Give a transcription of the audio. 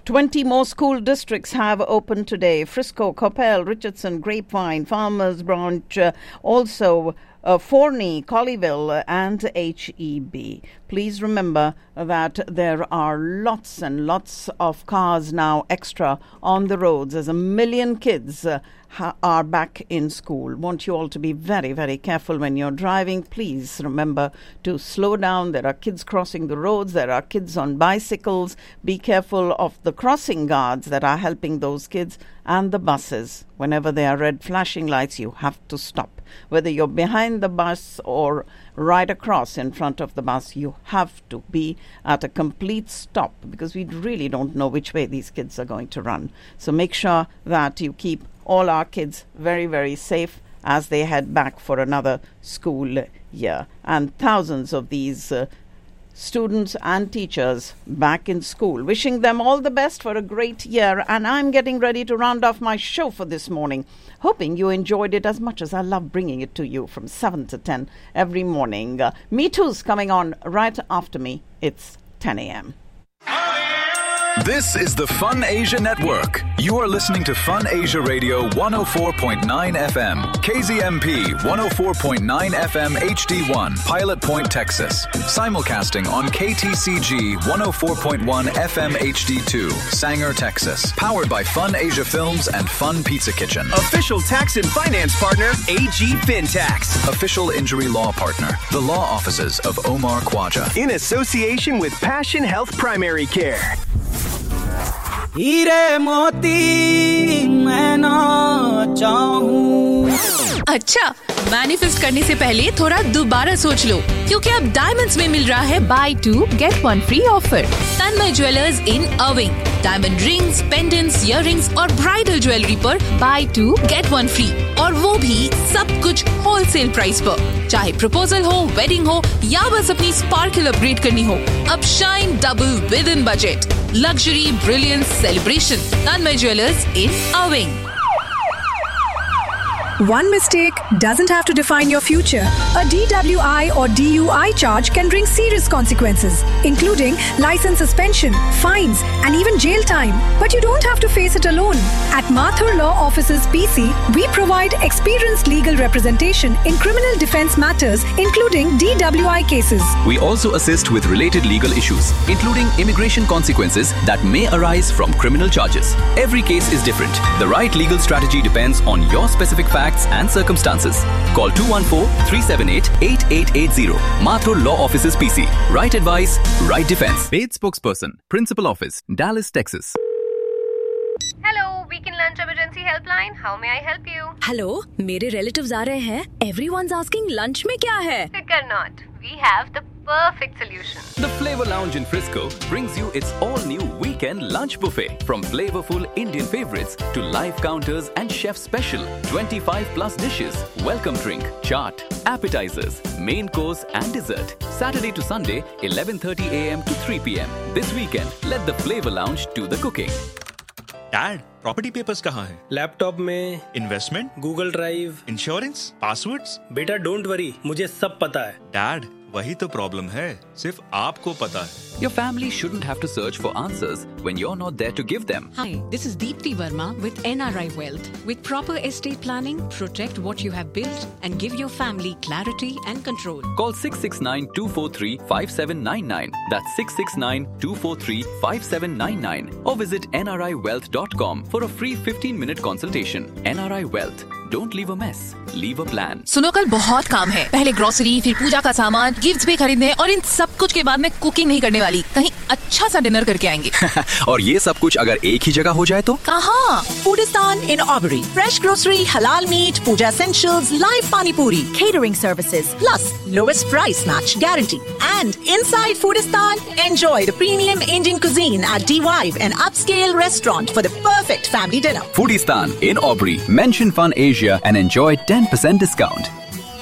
20 more school districts have opened today. Frisco, Coppell, Richardson, Grapevine, Farmers Branch, also Forney, Colleyville and HEB. Please remember that there are lots and lots of cars now extra on the roads as 1 million kids are back in school. Want you all to be very, very careful when you're driving. Please remember to slow down. There are kids crossing the roads. There are kids on bicycles. Be careful of the crossing guards that are helping those kids and the buses. Whenever there are red flashing lights, you have to stop. Whether you're behind the bus or right across in front of the bus, you have to be at a complete stop because we really don't know which way these kids are going to run. So make sure that you keep all our kids very, very safe as they head back for another school year. And thousands of these students and teachers back in school. Wishing them all the best for a great year. And I'm getting ready to round off my show for this morning. Hoping you enjoyed it as much as I love bringing it to you from 7 to 10 every morning. Me Too's coming on right after me. It's 10 a.m. This is the Fun Asia Network. You are listening to Fun Asia Radio 104.9 FM, KZMP 104.9 FM HD1, Pilot Point, Texas. Simulcasting on KTCG 104.1 FM HD2, Sanger, Texas. Powered by Fun Asia Films and Fun Pizza Kitchen. Official tax and finance partner, AG FinTax. Official injury law partner, the law offices of Omar Khwaja. In association with Passion Health Primary Care. हीरे मोती मैं ना चाहूं। अच्छा, manifest करने से पहले थोड़ा दोबारा सोच लो, क्योंकि अब डायमंड्स में मिल रहा है बाय 2 गेट 1 फ्री ऑफर। तन्मय ज्वेलर्स इन अर्विंग, डायमंड रिंग्स, पेंडेंट्स, इयररिंग्स और ब्राइडल ज्वेलरी पर बाय 2 गेट 1 फ्री, और वो भी सब कुछ होलसेल प्राइस पर। चाहे प्रपोजल हो, वेडिंग हो या बस अपनी स्पार्कल अपग्रेड करनी हो, अब shine double with in budget. Luxury, brilliance, celebration. Tanmay Jewelers in Irving. One mistake doesn't have to define your future. A DWI or DUI charge can bring serious consequences, including license suspension, fines, and even jail time. But you don't have to face it alone. At Mathur Law Offices PC, we provide experienced legal representation in criminal defense matters, including DWI cases. We also assist with related legal issues, including immigration consequences that may arise from criminal charges. Every case is different. The right legal strategy depends on your specific facts and circumstances. Call 214-378-8880. Mathur Law Offices PC. Right advice, right defense. Paid spokesperson, Principal Office, Dallas, Texas. Hello, Weekend Lunch Emergency Helpline. How may I help you? Hello, मेरे relatives आ रहे हैं. Everyone's asking lunch में क्या है? Fear not. We have the perfect solution. The Flavor Lounge in Frisco brings you its all-new weekend lunch buffet. From flavorful Indian favorites to live counters and chef special 25+ dishes, welcome drink, chaat, appetizers, main course and dessert. Saturday to Sunday, 11:30 a.m. to 3 p.m. This weekend, let the Flavor Lounge do the cooking. Dad, property papers कहाँ हैं? Laptop में। Investment? Google drive. Insurance? Passwords? बेटा don't worry, मुझे सब पता है। Dad, वही तो प्रॉब्लम है, सिर्फ आपको पता है। Your family shouldn't have to search for answers when you're not there to give them. Hi, this is Deepti Verma with NRI Wealth. With proper estate planning, protect what you have built and give your family clarity and control. Call 669-243-5799. That's 669-243-5799. Or visit nriwealth.com for a free 15-minute consultation. NRI Wealth. Don't leave a mess. Leave a plan. सुनो, कल बहुत काम है। पहले grocery, फिर पूजा का सामान, gifts भी खरीदने, और इन सब कुछ के बाद मैं कुकिंग नहीं करने वाली। कहीं अच्छा सा डिनर करके आएंगे। और ये सब कुछ अगर एक ही जगह हो जाए तो? कहाँ? Foodistan in Aubrey. Fresh grocery, halal meat, puja essentials, live pani puri, catering services, plus lowest price match guarantee. And inside Foodistan, enjoy the premium Indian cuisine at D-Vibe, an upscale restaurant for the perfect family dinner. Foodistan in Aubrey. Mention Fun Asia and enjoy 10% discount.